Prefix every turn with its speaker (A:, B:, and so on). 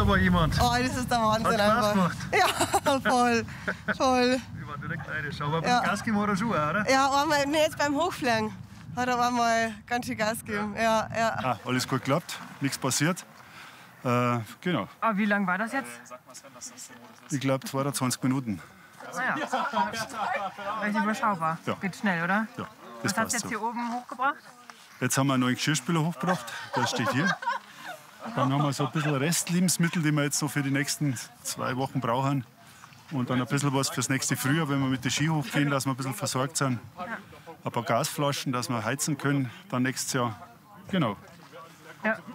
A: war jemand.
B: Oh, das ist der Wahnsinn.
A: Hat Spaß
B: einfach.
A: gemacht.
B: Ja, voll. Voll.
A: Ich war direkt neidisch. Aber beim Gas geben hat er schon, oder?
B: Ja, einmal, nee, jetzt beim Hochfliegen hat er einmal ganz schön Gas gegeben. Ja, ja.
C: Ah, alles gut geklappt, nichts passiert. Genau,
D: Aber wie lang war das jetzt?
C: ich glaube 22 Minuten.
D: Naja, recht überschaubar.
C: Ja.
D: Geht schnell, oder?
C: Ja,
D: Was
C: das
D: hast
C: passt
D: du jetzt
C: so.
D: hier oben hochgebracht?
C: Jetzt haben wir einen neuen Geschirrspüler hochgebracht, der steht hier. Dann haben wir so ein bisschen Restlebensmittel, die wir jetzt so für die nächsten 2 Wochen brauchen. Und dann ein bisschen was fürs nächste Frühjahr, wenn wir mit der Ski hochgehen, dass wir ein bisschen versorgt sind. Ein paar Gasflaschen, dass wir heizen können, dann nächstes Jahr. Genau.
D: Ja.